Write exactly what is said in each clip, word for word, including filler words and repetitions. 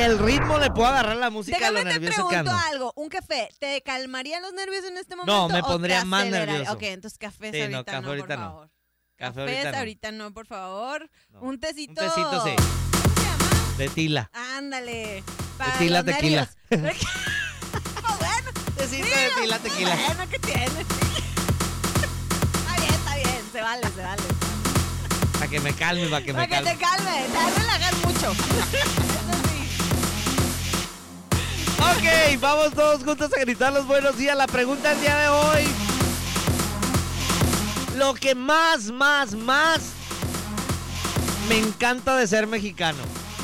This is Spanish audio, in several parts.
el ritmo le puedo agarrar la música Déjame a lo te nervioso que pregunto ando. algo. ¿Un café te calmaría los nervios en este momento? No, me o pondría te más aceleraría? nervioso. Ok, entonces cafés Sí, ahorita no, café no, ahorita por no. favor. Café Cafés ahorita no. ahorita no, por favor. No. Un tecito. Un tecito, sí. ¿Cómo se llama? De tila. Ándale. Para Tequila, los tequila. nervios. Oh, bueno. Tecito Sí, de tila, pues, tequila. Bueno, ¿qué tiene? Está bien, está bien. Se vale, se vale. Para que me calme, para que me Para que calme. te calme. Te va a relajar mucho. Eso sí. Ok, vamos todos juntos a gritar los buenos días. La pregunta del día de hoy. Lo que más, más, más me encanta de ser mexicano.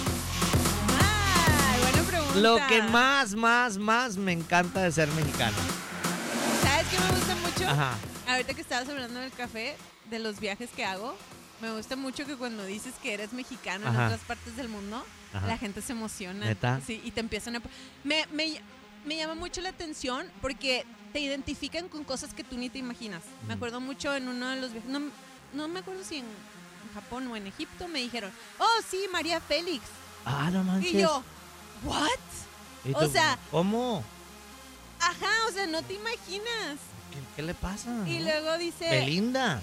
Ay, buena pregunta. Lo que más, más, más me encanta de ser mexicano. ¿Sabes qué me gusta mucho? Ajá. Ahorita que estabas hablando del café, de los viajes que hago, me gusta mucho que cuando dices que eres mexicano Ajá. en otras partes del mundo, Ajá. la gente se emociona. ¿Neta? Sí, y te empiezan a... Me, me, me llama mucho la atención porque te identifican con cosas que tú ni te imaginas. Me Mm. acuerdo mucho en uno de los viajes, no, no me acuerdo si en Japón o en Egipto, me dijeron, oh, sí, María Félix. Ah, no manches. Y yo, ¿what? ¿Y o tú, sea- ¿cómo? Ajá, o sea, no te imaginas. ¿Qué, qué le pasa? Y no? luego dice... Belinda.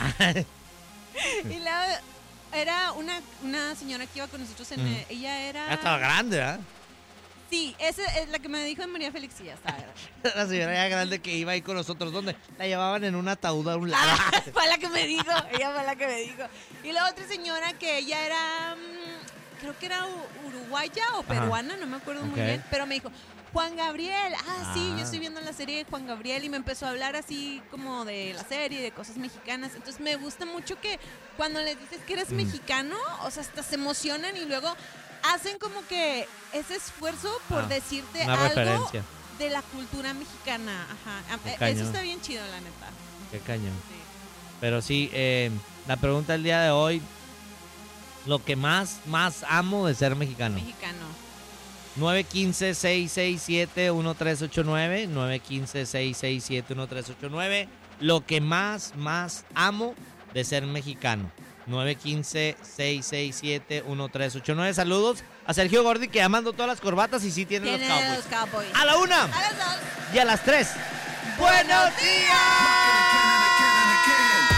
Y luego era una, una señora que iba con nosotros en... Mm. eh, ella era... Ya estaba grande, ¿ah? Sí, esa es la que me dijo de María Félix, sí, ya estaba grande. La señora ya grande que iba ahí con nosotros. ¿Dónde? La llevaban en un ataúd a un lado. Ah, fue la que me dijo, ella fue la que me dijo. Y la otra señora que ella era... mm, creo que era u- uruguaya o peruana, no me acuerdo muy Ok. bien, pero me dijo... Juan Gabriel, ah, sí, Ah. yo estoy viendo la serie de Juan Gabriel y me empezó a hablar así como de la serie, de cosas mexicanas. Entonces me gusta mucho que cuando les dices que eres Mm. mexicano, o sea, hasta se emocionan y luego hacen como que ese esfuerzo por Ah, decirte una algo referencia. de la cultura mexicana. Ajá, Qué Eh, cañón. eso está bien chido, la neta. Qué cañón. Sí. Pero sí, eh, la pregunta del día de hoy. Lo que más, más amo de ser mexicano. Mexicano. nueve uno cinco, seis seis siete, uno tres ocho nueve. nueve uno cinco, seis seis siete, uno tres ocho nueve. Lo que más, más amo de ser mexicano. nueve uno cinco, seis seis siete, uno tres ocho nueve. Saludos a Sergio Gordi, que ya mandó todas las corbatas y sí tiene, Tiene los Cowboys. los Cowboys. A la una A las dos. y a las tres. ¡Buenos días!